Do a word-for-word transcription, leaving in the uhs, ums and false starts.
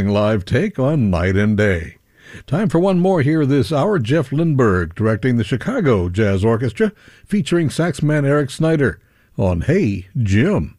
thrilling live take on Night and Day. Time for one more here this hour. Jeff Lindberg directing the Chicago Jazz Orchestra, featuring saxman Eric Snyder on Hey, Jim.